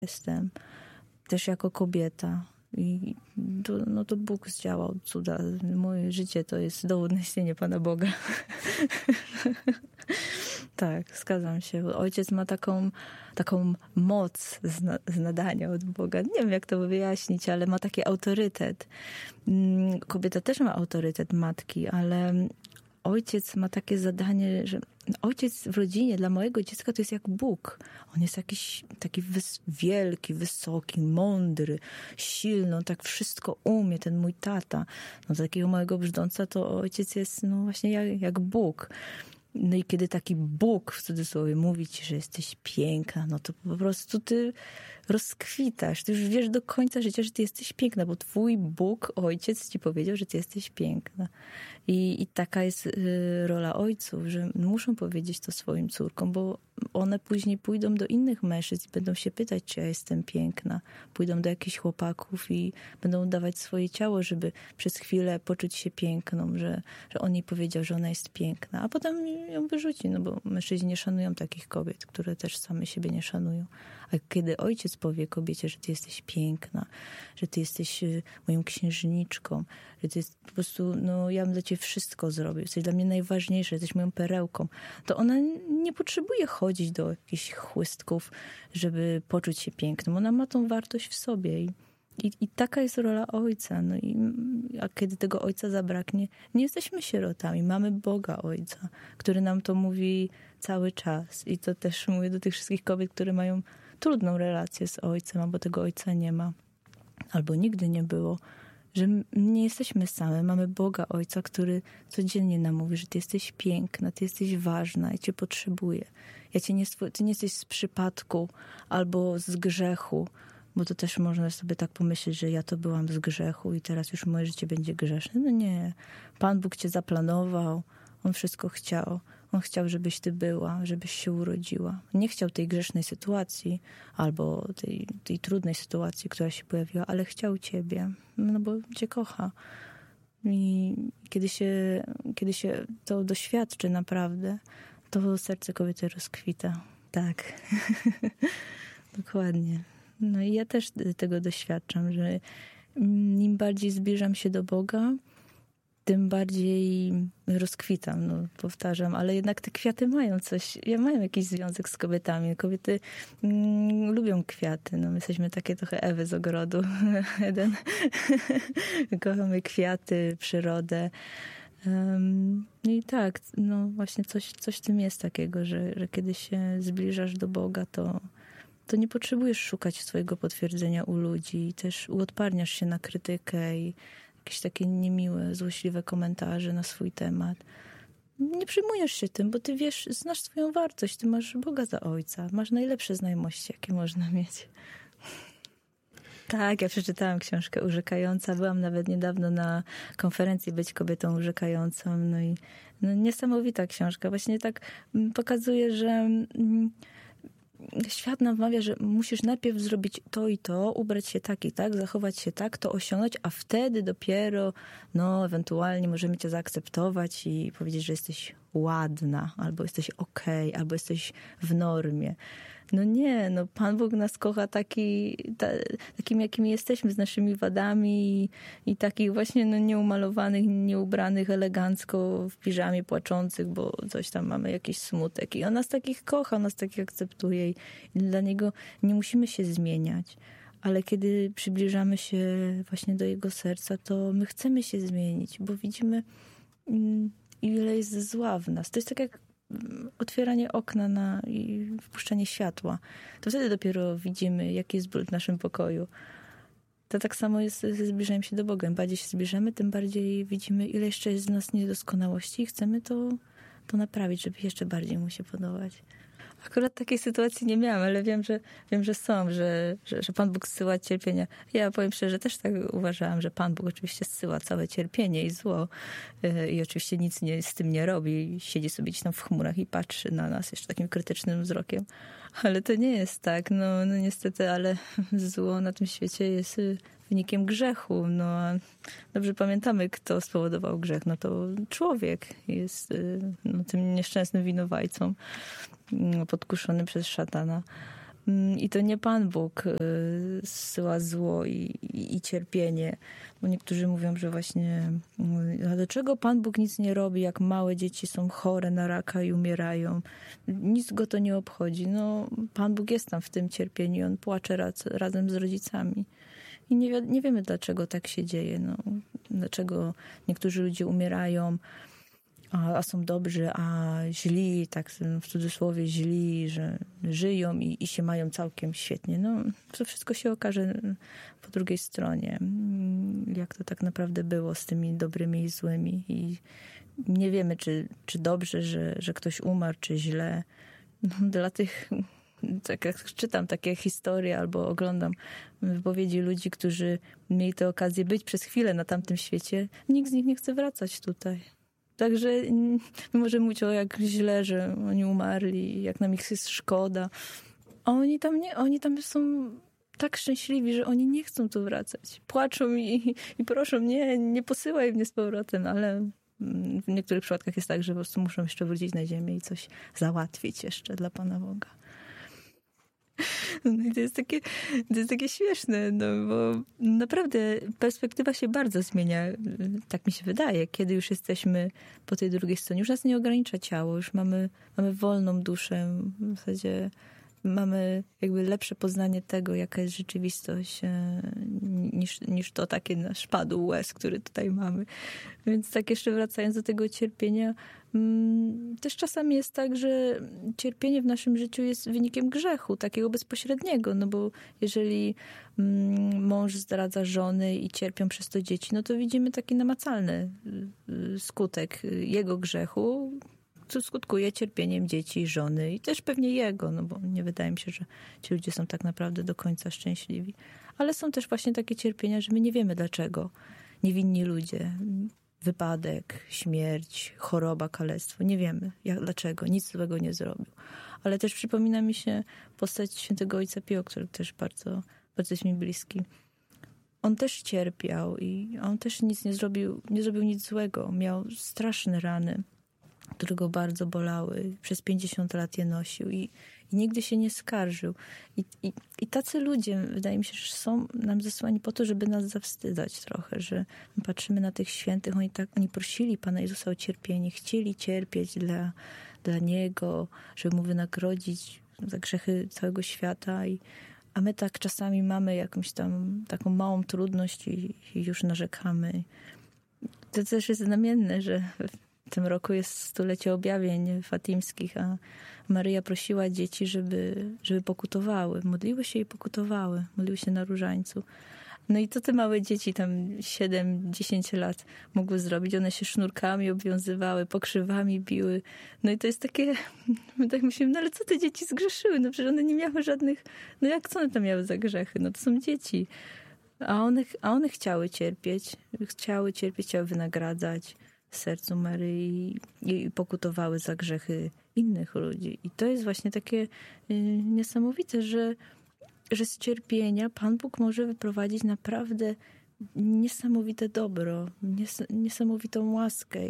jestem. Też jako kobieta. I to Bóg zdziałał cuda. Moje życie to jest dowód na istnienie Pana Boga. Tak, zgadzam się. Ojciec ma taką moc z nadania od Boga. Nie wiem, jak to wyjaśnić, ale ma taki autorytet. Kobieta też ma autorytet matki, ale ojciec ma takie zadanie, że ojciec w rodzinie dla małego dziecka to jest jak Bóg. On jest jakiś taki wielki, wysoki, mądry, silny, on tak wszystko umie, ten mój tata. No dla takiego małego brzdąca to ojciec jest właśnie jak Bóg. No i kiedy taki Bóg, w cudzysłowie, mówi ci, że jesteś piękna, no to po prostu ty rozkwitasz. Ty już wiesz do końca życia, że ty jesteś piękna, bo twój Bóg, ojciec ci powiedział, że ty jesteś piękna. I taka jest rola ojców, że muszą powiedzieć to swoim córkom, bo one później pójdą do innych mężczyzn i będą się pytać, czy ja jestem piękna. Pójdą do jakichś chłopaków i będą dawać swoje ciało, żeby przez chwilę poczuć się piękną, że on jej powiedział, że ona jest piękna. A potem ją wyrzuci, no bo mężczyźni nie szanują takich kobiet, które też same siebie nie szanują. A kiedy ojciec powie kobiecie, że ty jesteś piękna, że ty jesteś moją księżniczką, że ty jest po prostu, no ja bym dla ciebie wszystko zrobił, jesteś dla mnie najważniejsza, jesteś moją perełką, to ona nie potrzebuje chodzić do jakichś chłystków, żeby poczuć się piękną. Ona ma tą wartość w sobie i taka jest rola ojca. No a kiedy tego ojca zabraknie, nie jesteśmy sierotami. Mamy Boga Ojca, który nam to mówi cały czas. I to też mówię do tych wszystkich kobiet, które mają trudną relację z ojcem, albo tego ojca nie ma, albo nigdy nie było, że nie jesteśmy same. Mamy Boga Ojca, który codziennie nam mówi, że ty jesteś piękna, ty jesteś ważna, ja cię potrzebuję. Ty nie jesteś z przypadku albo z grzechu, bo to też można sobie tak pomyśleć, że ja to byłam z grzechu i teraz już moje życie będzie grzeszne. No nie. Pan Bóg cię zaplanował, On wszystko chciał. On chciał, żebyś ty była, żebyś się urodziła. Nie chciał tej grzesznej sytuacji albo tej trudnej sytuacji, która się pojawiła, ale chciał ciebie, no bo cię kocha. I kiedy się to doświadczy naprawdę, to serce kobiety rozkwita. Tak. Dokładnie. No i ja też tego doświadczam, że im bardziej zbliżam się do Boga, tym bardziej rozkwitam, no powtarzam, ale jednak te kwiaty mają coś, mają jakiś związek z kobietami. Kobiety lubią kwiaty, no my jesteśmy takie trochę Ewy z ogrodu. Kochamy kwiaty, przyrodę. I tak, no właśnie coś w tym jest takiego, że kiedy się zbliżasz do Boga, to nie potrzebujesz szukać swojego potwierdzenia u ludzi i też uodparniasz się na krytykę i jakieś takie niemiłe, złośliwe komentarze na swój temat. Nie przejmujesz się tym, bo ty wiesz, znasz swoją wartość, ty masz Boga za ojca, masz najlepsze znajomości, jakie można mieć. Tak, ja przeczytałam książkę Urzekająca, byłam nawet niedawno na konferencji Być kobietą urzekającą, no i niesamowita książka. Właśnie tak pokazuje, że świat nam wmawia, że musisz najpierw zrobić to i to, ubrać się tak i tak, zachować się tak, to osiągnąć, a wtedy dopiero, ewentualnie możemy cię zaakceptować i powiedzieć, że jesteś ładna, albo jesteś okej, albo jesteś w normie. No nie, Pan Bóg nas kocha takim, jakimi jesteśmy, z naszymi wadami i takich właśnie nieumalowanych, nieubranych elegancko w piżamie płaczących, bo coś tam mamy, jakiś smutek. I On nas takich kocha, On nas takich akceptuje i dla Niego nie musimy się zmieniać. Ale kiedy przybliżamy się właśnie do Jego serca, to my chcemy się zmienić, bo widzimy, ile jest zła w nas. To jest tak jak otwieranie okna i wpuszczanie światła. To wtedy dopiero widzimy, jaki jest ból w naszym pokoju. To tak samo jest ze zbliżaniem się do Boga. Im bardziej się zbliżamy, tym bardziej widzimy, ile jeszcze jest w nas niedoskonałości i chcemy to naprawić, żeby jeszcze bardziej Mu się podobać. Akurat takiej sytuacji nie miałam, ale wiem, że są, że Pan Bóg zsyła cierpienia. Ja powiem szczerze, też tak uważałam, że Pan Bóg oczywiście zsyła całe cierpienie i zło i oczywiście nic z tym nie robi. Siedzi sobie gdzieś tam w chmurach i patrzy na nas jeszcze takim krytycznym wzrokiem. Ale to nie jest tak. No niestety, ale zło na tym świecie jest wynikiem grzechu. A dobrze pamiętamy, kto spowodował grzech. To człowiek jest tym nieszczęsnym winowajcą, podkuszony przez szatana. I to nie Pan Bóg zsyła zło i cierpienie. Bo niektórzy mówią, że właśnie a dlaczego Pan Bóg nic nie robi, jak małe dzieci są chore na raka i umierają? Nic go to nie obchodzi. No, Pan Bóg jest tam w tym cierpieniu. On płacze razem z rodzicami. I nie wiemy, dlaczego tak się dzieje. No, dlaczego niektórzy ludzie umierają, a są dobrzy, a źli, tak w cudzysłowie źli, że żyją i się mają całkiem świetnie. No, to wszystko się okaże po drugiej stronie, jak to tak naprawdę było z tymi dobrymi i złymi. I nie wiemy, czy dobrze, że ktoś umarł, czy źle. No, dla tych, tak jak czytam takie historie albo oglądam wypowiedzi ludzi, którzy mieli tę okazję być przez chwilę na tamtym świecie, nikt z nich nie chce wracać tutaj. Także my możemy mówić o jak źle, że oni umarli, jak nam ich jest szkoda. A oni tam są tak szczęśliwi, że oni nie chcą tu wracać. Płaczą i proszą, nie posyłaj mnie z powrotem, ale w niektórych przypadkach jest tak, że po prostu muszą jeszcze wrócić na ziemię i coś załatwić jeszcze dla Pana Boga. No i to jest takie śmieszne, no bo naprawdę perspektywa się bardzo zmienia, tak mi się wydaje, kiedy już jesteśmy po tej drugiej stronie. Już nas nie ogranicza ciało, już mamy wolną duszę, w zasadzie mamy jakby lepsze poznanie tego, jaka jest rzeczywistość, niż to takie nasz padł łez, który tutaj mamy. Więc tak jeszcze wracając do tego cierpienia, też czasami jest tak, że cierpienie w naszym życiu jest wynikiem grzechu, takiego bezpośredniego, no bo jeżeli mąż zdradza żonę i cierpią przez to dzieci, no to widzimy taki namacalny skutek jego grzechu, co skutkuje cierpieniem dzieci, żony i też pewnie jego, no bo nie wydaje mi się, że ci ludzie są tak naprawdę do końca szczęśliwi. Ale są też właśnie takie cierpienia, że my nie wiemy dlaczego. Niewinni ludzie, wypadek, śmierć, choroba, kalectwo. Nie wiemy dlaczego, nic złego nie zrobił. Ale też przypomina mi się postać świętego Ojca Pio, który też bardzo, bardzo jest mi bliski. On też cierpiał i on też nic nie zrobił nic złego. Miał straszne rany, które go bardzo bolały. Przez 50 lat je nosił i nigdy się nie skarżył. I tacy ludzie, wydaje mi się, że są nam zesłani po to, żeby nas zawstydzać trochę, że my patrzymy na tych świętych, oni prosili Pana Jezusa o cierpienie, chcieli cierpieć dla Niego, żeby Mu wynagrodzić za grzechy całego świata. A my tak czasami mamy jakąś tam taką małą trudność i już narzekamy. To też jest znamienne, że w tym roku jest 100-lecie objawień fatimskich, a Maryja prosiła dzieci, żeby pokutowały. Modliły się i pokutowały. Modliły się na różańcu. No i to te małe dzieci, tam 7-10 lat mogły zrobić. One się sznurkami obwiązywały, pokrzywami biły. No i to jest takie, my tak myślimy, no ale co te dzieci zgrzeszyły? No przecież one nie miały żadnych, no jak co one tam miały za grzechy? No to są dzieci. A one chciały cierpieć, chciały wynagradzać sercu Maryi i pokutowały za grzechy innych ludzi. I to jest właśnie takie niesamowite, że z cierpienia Pan Bóg może wyprowadzić naprawdę niesamowite dobro, niesamowitą łaskę.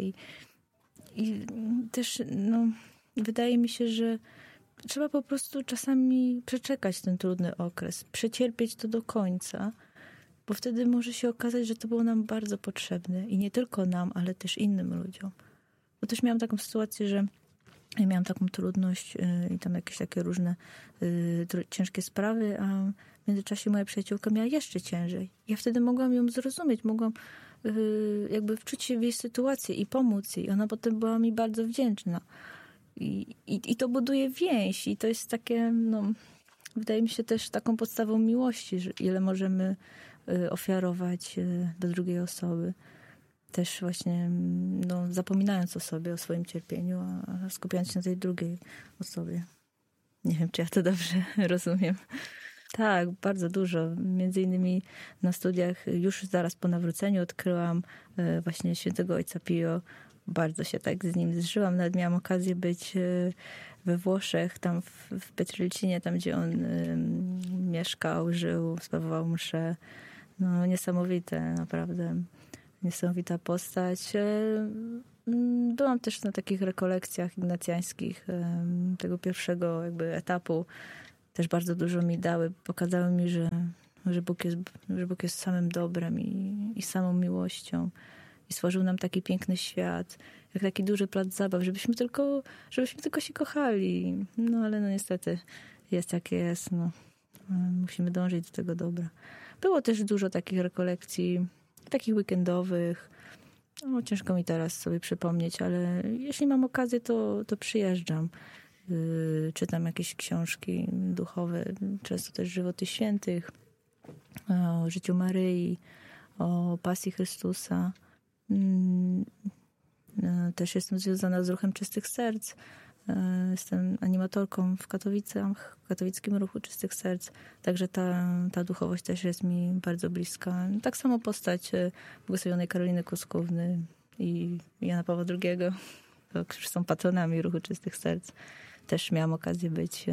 I też wydaje mi się, że trzeba po prostu czasami przeczekać ten trudny okres, przecierpieć to do końca, bo wtedy może się okazać, że to było nam bardzo potrzebne. I nie tylko nam, ale też innym ludziom. Bo też miałam taką sytuację, że ja miałam taką trudność i tam jakieś takie różne ciężkie sprawy, a w międzyczasie moja przyjaciółka miała jeszcze ciężej. Ja wtedy mogłam ją zrozumieć, mogłam jakby wczuć się w jej sytuację i pomóc jej. Ona potem była mi bardzo wdzięczna. I to buduje więź. I to jest takie, wydaje mi się też taką podstawą miłości, że ile możemy ofiarować do drugiej osoby. Też właśnie zapominając o sobie, o swoim cierpieniu, a skupiając się na tej drugiej osobie. Nie wiem, czy ja to dobrze rozumiem. Tak, bardzo dużo. Między innymi na studiach już zaraz po nawróceniu odkryłam właśnie świętego Ojca Pio. Bardzo się tak z nim zżyłam. Nawet miałam okazję być we Włoszech, tam w Pietrelcinie, tam gdzie on mieszkał, żył, sprawował mszę. No niesamowite, naprawdę. Niesamowita postać. Byłam też na takich rekolekcjach ignacjańskich tego pierwszego jakby etapu też bardzo dużo mi dały. Pokazały mi, że Bóg jest samym dobrem i samą miłością. I stworzył nam taki piękny świat, jak taki duży plac zabaw, żebyśmy tylko się kochali. No ale no niestety jest jak jest. No. Musimy dążyć do tego dobra. Było też dużo takich rekolekcji, takich weekendowych. No, ciężko mi teraz sobie przypomnieć, ale jeśli mam okazję, to przyjeżdżam. Czytam jakieś książki duchowe, często też Żywoty Świętych, o życiu Maryi, o pasji Chrystusa. Też jestem związana z Ruchem Czystych Serc. Jestem animatorką w Katowicach, w katowickim Ruchu Czystych Serc. Także ta duchowość też jest mi bardzo bliska. Tak samo postać błogosławionej Karoliny Kuskówny i Jana Pawła II, którzy są patronami Ruchu Czystych Serc. Też miałam okazję być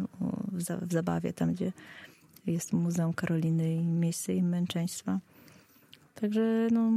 w Zabawie, tam gdzie jest Muzeum Karoliny i miejsce jej męczeństwa. Także no,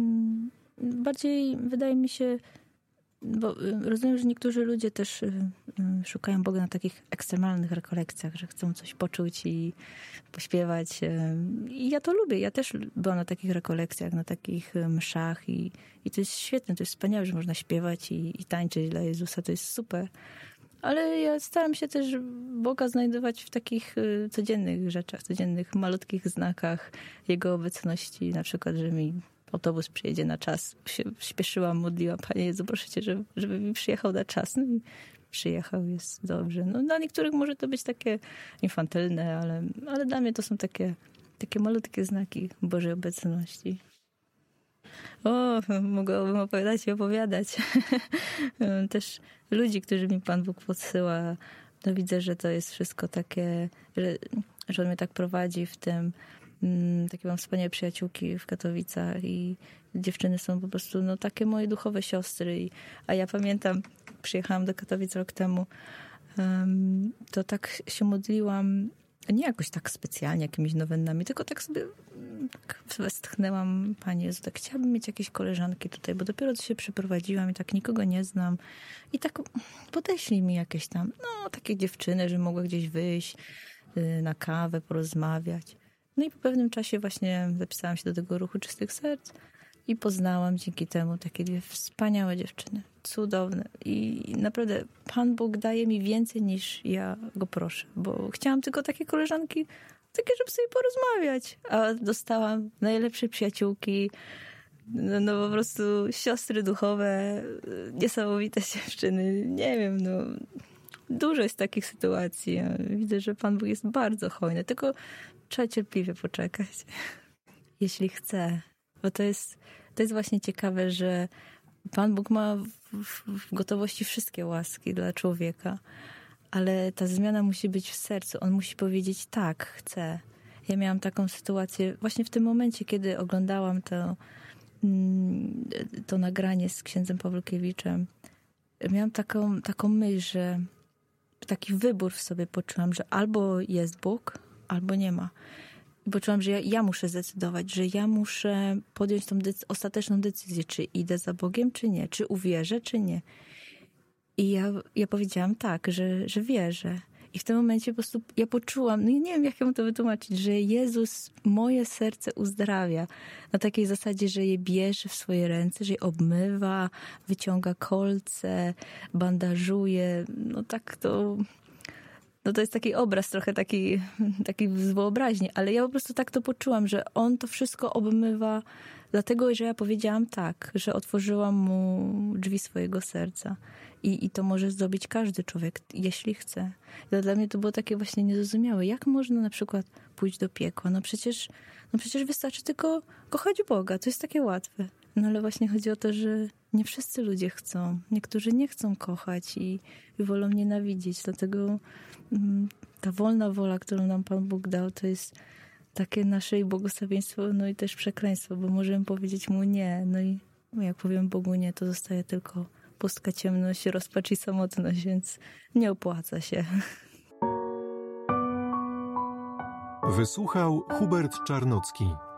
bardziej wydaje mi się, bo rozumiem, że niektórzy ludzie też szukają Boga na takich ekstremalnych rekolekcjach, że chcą coś poczuć i pośpiewać. I ja to lubię. Ja też byłam na takich rekolekcjach, na takich mszach i to jest świetne, to jest wspaniałe, że można śpiewać i tańczyć dla Jezusa. To jest super. Ale ja staram się też Boga znajdować w takich codziennych rzeczach, codziennych, malutkich znakach Jego obecności. Na przykład, że mi autobus przyjedzie na czas. Się śpieszyłam, modliłam, Panie Jezu, proszę Cię, żeby mi przyjechał na czas. No i przyjechał, jest dobrze. No, dla niektórych może to być takie infantylne, ale dla mnie to są takie malutkie znaki Bożej obecności. O, mogłabym opowiadać i opowiadać. Też ludzi, którzy mi Pan Bóg podsyła. No widzę, że to jest wszystko takie, że On mnie tak prowadzi w tym. Takie mam wspaniałe przyjaciółki w Katowicach i dziewczyny są po prostu no, takie moje duchowe siostry. A ja pamiętam, przyjechałam do Katowic rok temu, to tak się modliłam, nie jakoś tak specjalnie jakimiś nowennami, tylko tak sobie tak westchnęłam, Panie Jezu, tak chciałabym mieć jakieś koleżanki tutaj, bo dopiero się przeprowadziłam i tak nikogo nie znam. I tak podeślij mi jakieś tam, no takie dziewczyny, że mogły gdzieś wyjść na kawę, porozmawiać. No i po pewnym czasie właśnie zapisałam się do tego Ruchu Czystych Serc i poznałam dzięki temu takie dwie wspaniałe dziewczyny. Cudowne. I naprawdę Pan Bóg daje mi więcej niż ja Go proszę, bo chciałam tylko takie koleżanki, takie, żeby sobie porozmawiać. A dostałam najlepsze przyjaciółki, no po prostu siostry duchowe, niesamowite dziewczyny. Nie wiem, no dużo jest takich sytuacji. Widzę, że Pan Bóg jest bardzo hojny, tylko trzeba cierpliwie poczekać. Jeśli chce. Bo to jest właśnie ciekawe, że Pan Bóg ma w gotowości wszystkie łaski dla człowieka, ale ta zmiana musi być w sercu. On musi powiedzieć tak, chcę. Ja miałam taką sytuację właśnie w tym momencie, kiedy oglądałam to nagranie z księdzem Pawłukiewiczem. Miałam taką myśl, że taki wybór w sobie poczułam, że albo jest Bóg, albo nie ma. I poczułam, że ja muszę zdecydować, że ja muszę podjąć tą ostateczną decyzję, czy idę za Bogiem, czy nie, czy uwierzę, czy nie. I ja powiedziałam tak, że wierzę. I w tym momencie po prostu ja poczułam, no i nie wiem, jak ją to wytłumaczyć, że Jezus moje serce uzdrawia. Na takiej zasadzie, że je bierze w swoje ręce, że je obmywa, wyciąga kolce, bandażuje. No tak to... No to jest taki obraz trochę taki z wyobraźni, ale ja po prostu tak to poczułam, że On to wszystko obmywa, dlatego, że ja powiedziałam tak, że otworzyłam Mu drzwi swojego serca. I to może zrobić każdy człowiek, jeśli chce. Dla mnie to było takie właśnie niezrozumiałe. Jak można na przykład pójść do piekła? No przecież wystarczy tylko kochać Boga. To jest takie łatwe. No ale właśnie chodzi o to, że nie wszyscy ludzie chcą. Niektórzy nie chcą kochać i wolą nienawidzieć. Dlatego ta wolna wola, którą nam Pan Bóg dał, to jest takie nasze i błogosławieństwo, no i też przekleństwo, bo możemy powiedzieć Mu nie. No i jak powiem Bogu nie, to zostaje tylko pustka, ciemność, rozpacz i samotność, więc nie opłaca się. Wysłuchał Hubert Czarnocki.